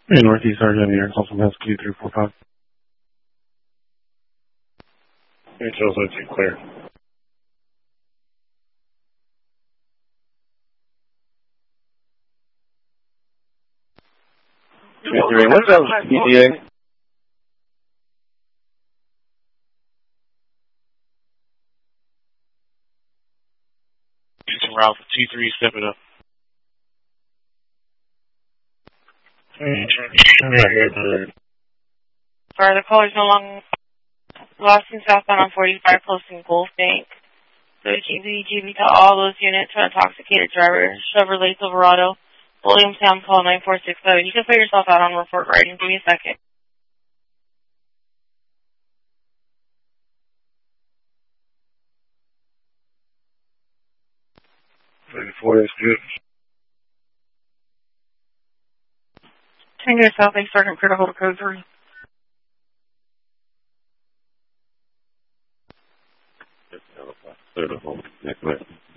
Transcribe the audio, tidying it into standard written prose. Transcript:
Hey, Northeast Sergeant here, call from Husky 345. Hey, Charles, let's get clear. What's up, PTA? It's around for T3, step it up. Sorry, the caller's no longer lost in southbound on 45, close in Gulf Bank. So GB to all those units for intoxicated driver, Chevrolet Silverado, Williamstown, call 9467. You can put yourself out on report writing. Give me a second. 34 is good. Tango Southeast Sergeant, critical to code 3. Next